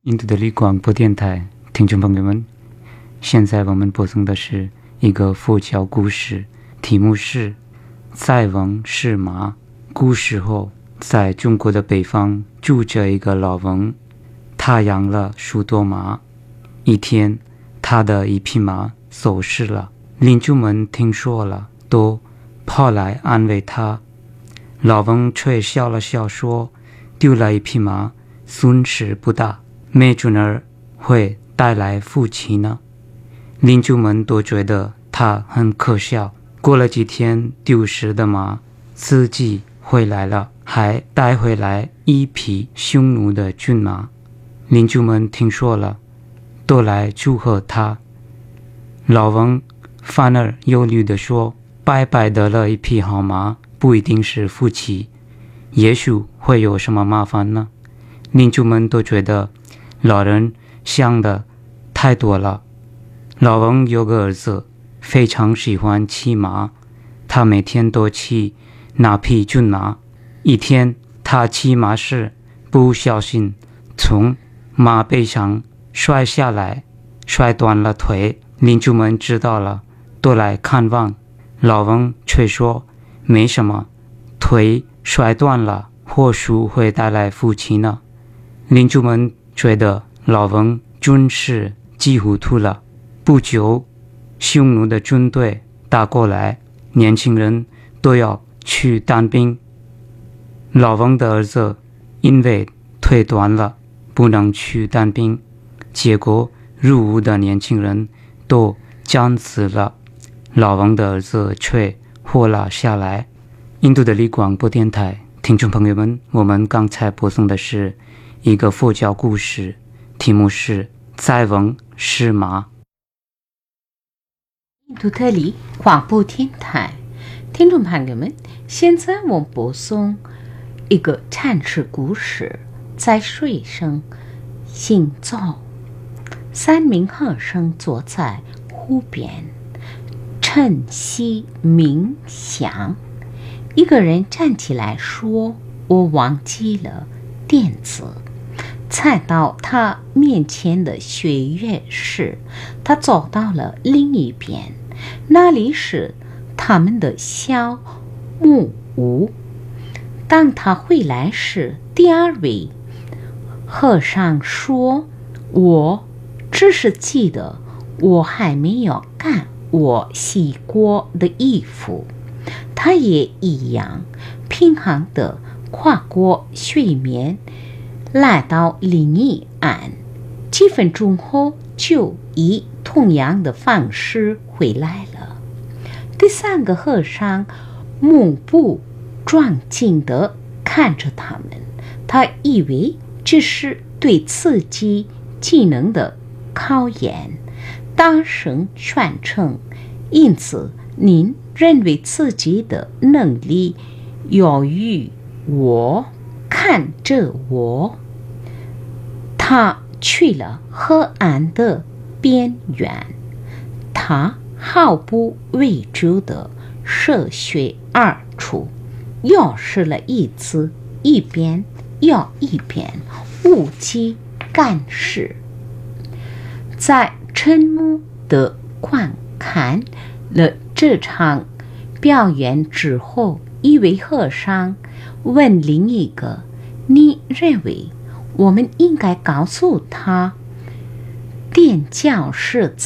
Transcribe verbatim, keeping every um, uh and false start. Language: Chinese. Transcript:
印度的立广播电台听众朋友们，现在我们播送的是一个佛教故事，题目是塞翁失马。古时候，在中国的北方住着一个老翁，他养了许多马。一天，他的一匹马走失了，邻居们听说了，都跑来安慰他。老翁却笑了笑说，丢了一匹马，损失不大，没准儿会带来福气呢。邻居们都觉得他很可笑。过了几天，丢失的马自己回来了，还带回来一匹匈奴的骏马。邻居们听说了，都来祝贺他。老翁反而忧虑地说，白白得了一匹好马，不一定是福气，也许会有什么麻烦呢。邻居们都觉得老人想的太多了。老翁有个儿子，非常喜欢骑马，他每天都骑那匹骏马。一天，他骑马时不小心从马背上摔下来，摔断了腿。邻居们知道了，都来看望。老翁却说，没什么，腿摔断了，或许会带来福气呢。邻居们觉得老翁真是急糊涂了。不久，匈奴的军队打过来，年轻人都要去当兵。老翁的儿子因为腿断了，不能去当兵，结果入伍的年轻人都战死了，老翁的儿子却活了下来。印度的立广播电台听众朋友们，我们刚才播送的是一个佛教故事，题目是塞翁失马。 印度特里广播电台听众朋友们，现在我播送一个禅师故事，在水上行走。三名和尚坐在湖边晨曦冥想。一个人站起来说，我忘记了垫子。踩到他面前的雪月时，他走到了另一边，那里是他们的小木屋。当他回来时，第二位和尚说，我只是记得我还没有干我洗过的衣服。他也一样平衡地跨过水面，来到另一岸，几分钟后就以同样的方式回来了。第三个和尚目不转睛地看着他们，他以为这是对自己技能的考验，大声宣称，因此您认为自己的能力优于我，看着我。他去了河岸的边缘，他毫不畏惧地射血而出，又试了一次，一边又一边，无计干事。在沉默地观看了这场表演之后，一位和尚问另一个，你认为我们应该告诉他垫脚是